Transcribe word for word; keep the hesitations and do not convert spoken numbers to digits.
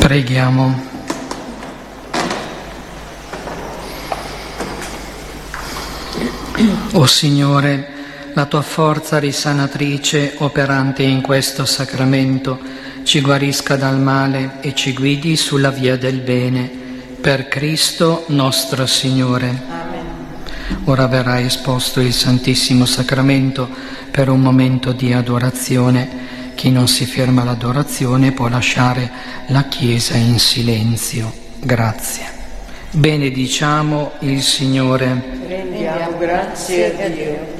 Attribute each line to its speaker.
Speaker 1: Preghiamo. O Signore, la tua forza risanatrice operante in questo sacramento ci guarisca dal male e ci guidi sulla via del bene. Per Cristo nostro Signore.
Speaker 2: Amen.
Speaker 1: Ora verrà esposto il Santissimo Sacramento per un momento di adorazione. Chi non si ferma all'adorazione può lasciare la Chiesa in silenzio. Grazie. Benediciamo il Signore.
Speaker 2: Rendiamo grazie a Dio.